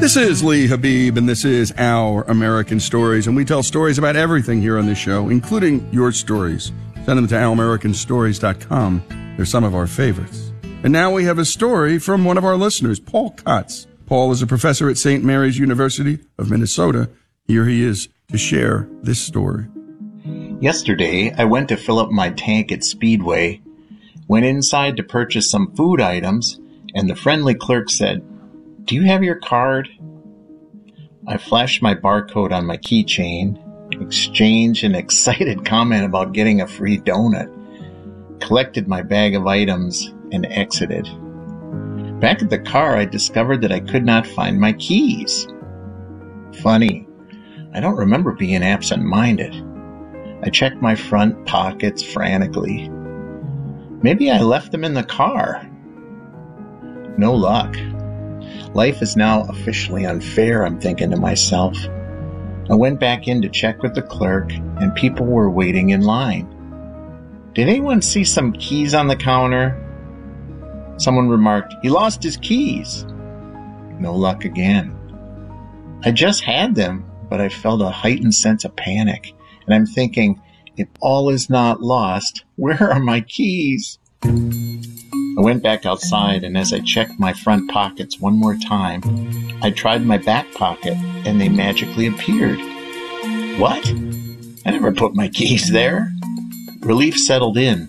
This is Lee Habib, and this is Our American Stories, and we tell stories about everything here on this show, including your stories. Send them to ouramericanstories.com. They're some of our favorites. And now we have a story from one of our listeners, Paul Kotz. Paul is a professor at St. Mary's University of Minnesota. Here he is to share this story. Yesterday, I went to fill up my tank at Speedway, went inside to purchase some food items, and the friendly clerk said, "Do you have your card?" I flashed my barcode on my keychain, exchanged an excited comment about getting a free donut, collected my bag of items, and exited. Back at the car, I discovered that I could not find my keys. Funny, I don't remember being absent-minded. I checked my front pockets frantically. Maybe I left them in the car. No luck. Life is now officially unfair, I'm thinking to myself. I went back in to check with the clerk, and people were waiting in line. Did anyone see some keys on the counter? Someone remarked, "He lost his keys." No luck again. I just had them, but I felt a heightened sense of panic, and I'm thinking, if all is not lost, where are my keys? I went back outside, and as I checked my front pockets one more time, I tried my back pocket, and they magically appeared. What? I never put my keys there. Relief settled in.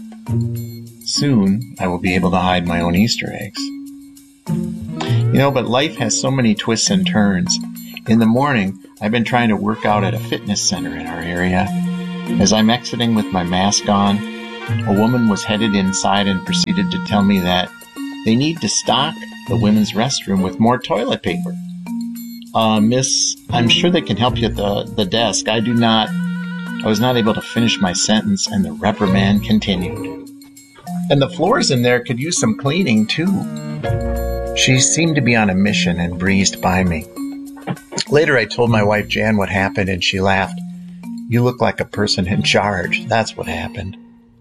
Soon, I will be able to hide my own Easter eggs. But life has so many twists and turns. In the morning, I've been trying to work out at a fitness center in our area. As I'm exiting with my mask on, a woman was headed inside and proceeded to tell me that they need to stock the women's restroom with more toilet paper. Miss, I'm sure they can help you at the desk. I was not able to finish my sentence, and the reprimand continued. And the floors in there could use some cleaning, too. She seemed to be on a mission and breezed by me. Later, I told my wife Jan what happened, and she laughed. "You look like a person in charge. That's what happened."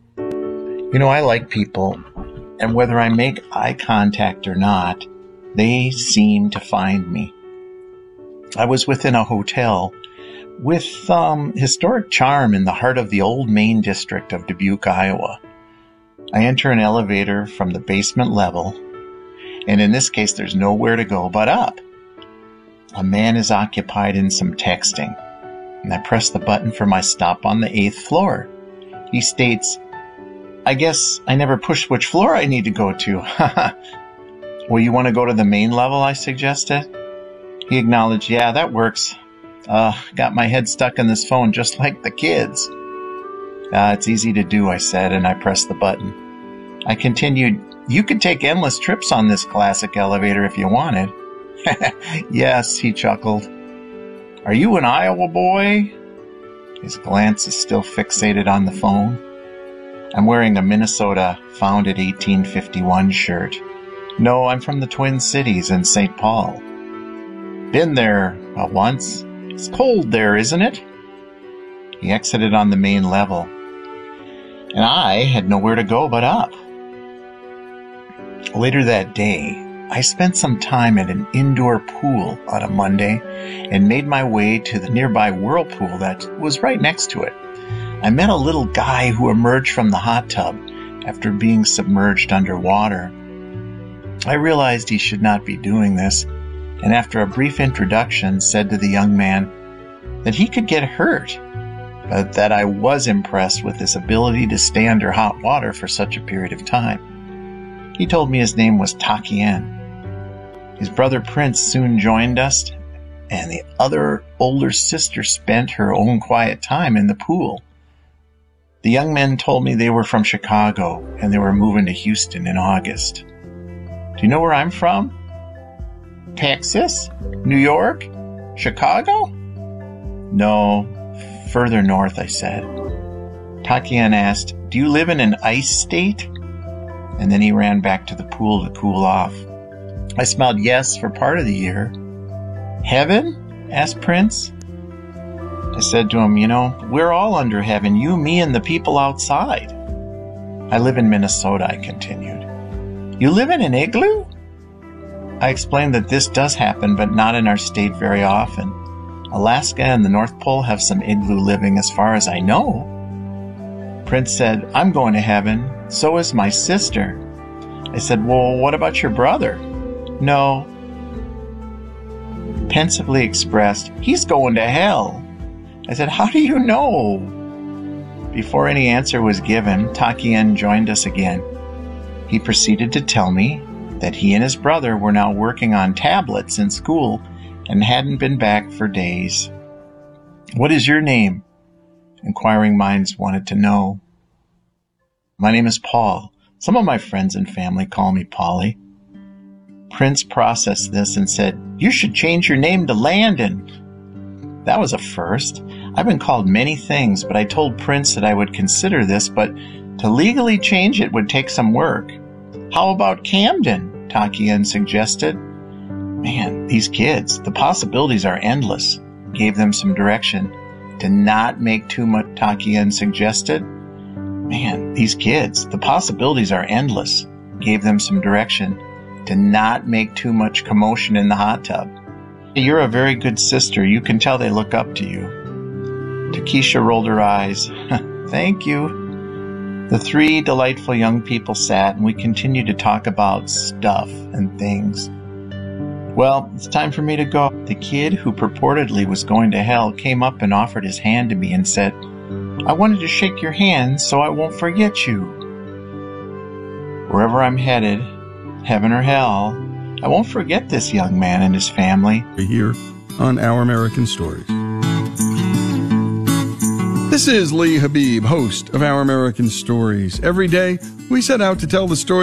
I like people, and whether I make eye contact or not, they seem to find me. I was within a hotel with historic charm in the heart of the old Main District of Dubuque, Iowa. I enter an elevator from the basement level, and in this case, there's nowhere to go but up. A man is occupied in some texting, and I press the button for my stop on the 8th floor. He states, "I guess I never pushed which floor I need to go to." "Well, you want to go to the main level?" I suggested. He acknowledged, "Yeah, that works. Got my head stuck in this phone just like the kids." "It's easy to do," I said, and I pressed the button. I continued, "You could take endless trips on this classic elevator if you wanted." "Yes," he chuckled. "Are you an Iowa boy?" His glance is still fixated on the phone. I'm wearing a Minnesota founded 1851 shirt. "No, I'm from the Twin Cities in St. Paul." "Been there once. It's cold there, isn't it?" He exited on the main level, and I had nowhere to go but up. Later that day, I spent some time at an indoor pool on a Monday and made my way to the nearby whirlpool that was right next to it. I met a little guy who emerged from the hot tub after being submerged underwater. I realized he should not be doing this, and after a brief introduction said to the young man that he could get hurt, but that I was impressed with his ability to stay under hot water for such a period of time. He told me his name was Takien. His brother Prince soon joined us, and the other older sister spent her own quiet time in the pool. The young men told me they were from Chicago, and they were moving to Houston in August. Do you know where I'm from? Texas? New York? Chicago? No, further north, I said. Takien asked, "Do you live in an ice state?" And then he ran back to the pool to cool off. I smiled yes for part of the year. "Heaven?" asked Prince. I said to him, "We're all under heaven, you, me, and the people outside." "I live in Minnesota," I continued. "You live in an igloo?" I explained that this does happen, but not in our state very often. Alaska and the North Pole have some igloo living as far as I know. Prince said, I'm going to heaven. So is my sister. I said, well, what about your brother? No. Pensively expressed, he's going to hell. I said, how do you know? Before any answer was given, Takien joined us again. He proceeded to tell me that he and his brother were now working on tablets in school and hadn't been back for days. What is your name? Inquiring minds wanted to know. My name is Paul. Some of my friends and family call me Polly. Prince processed this and said, you should change your name to Landon. That was a first. I've been called many things, but I told Prince that I would consider this, but to legally change it would take some work. How about Camden? Takien suggested. Man, these kids, the possibilities are endless. Gave them some direction. To not make too much, Takien suggested. Man, these kids, the possibilities are endless. Gave them some direction. To not make too much commotion in the hot tub. You're a very good sister. You can tell they look up to you. Takesha rolled her eyes. Thank you. The three delightful young people sat and we continued to talk about stuff and things. Well, it's time for me to go. The kid who purportedly was going to hell came up and offered his hand to me and said, I wanted to shake your hand so I won't forget you. Wherever I'm headed, heaven or hell, I won't forget this young man and his family. Here on Our American Stories. This is Lee Habib, host of Our American Stories. Every day, we set out to tell the story